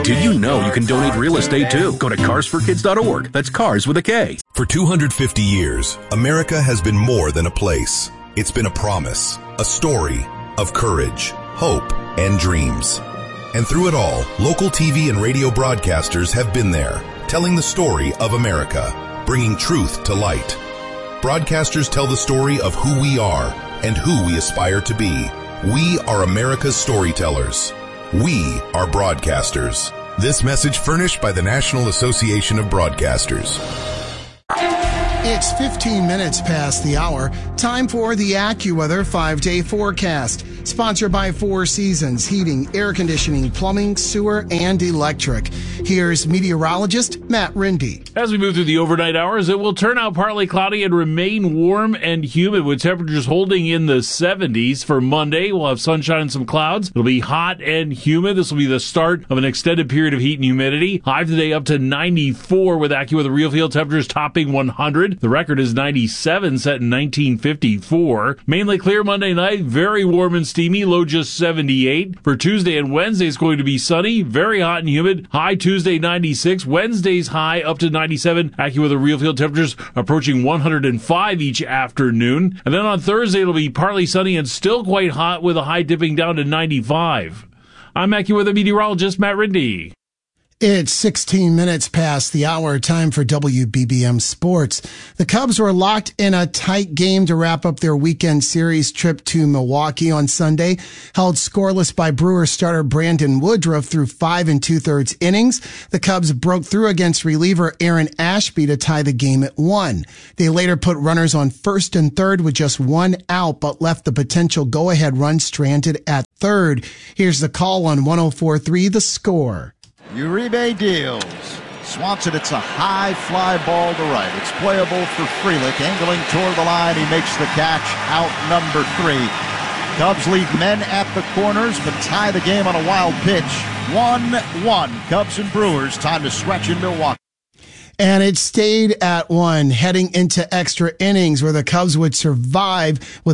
Did you know you can donate real estate too? Go to carsforkids.org. That's cars with a K. For 250 years, America has been more than a place. It's been a promise, a story of courage, hope, and dreams. And through it all, local TV and radio broadcasters have been there, telling the story of America, bringing truth to light. Broadcasters tell the story of who we are and who we aspire to be. We are America's storytellers. We are broadcasters. This message furnished by the National Association of Broadcasters. It's 15 minutes past the hour. Time for the AccuWeather 5-day forecast. Sponsored by Four Seasons Heating, Air Conditioning, Plumbing, Sewer, and Electric. Here's meteorologist Matt Rindy. As we move through the overnight hours, it will turn out partly cloudy and remain warm and humid with temperatures holding in the 70s. For Monday, we'll have sunshine and some clouds. It'll be hot and humid. This will be the start of an extended period of heat and humidity. High today up to 94 with AccuWeather real field temperatures topping 100. The record is 97 set in 1954. Mainly clear Monday night, very warm and steamy, low just 78. For Tuesday and Wednesday, it's going to be sunny, very hot and humid. High Tuesday 96, Wednesday's high up to 97. AccuWeather real field temperatures approaching 105 each afternoon. And then on Thursday, it'll be partly sunny and still quite hot with a high dipping down to 95. I'm AccuWeather meteorologist Matt Rindy. It's 16 minutes past the hour. Time for WBBM Sports. The Cubs were locked in a tight game to wrap up their weekend series trip to Milwaukee on Sunday. Held scoreless by Brewers starter Brandon Woodruff through 5 2/3 innings. The Cubs broke through against reliever Aaron Ashby to tie the game at 1. They later put runners on first and third with just one out, but left the potential go-ahead run stranded at third. Here's the call on 104.3 The Score. Uribe deals. Swanson, it's a high fly ball to right. It's playable for Frelick. Angling toward the line. He makes the catch. Out number 3. Cubs leave men at the corners, but tie the game on a wild pitch. 1-1. Cubs and Brewers. Time to stretch in Milwaukee. And it stayed at 1, heading into extra innings where the Cubs would survive with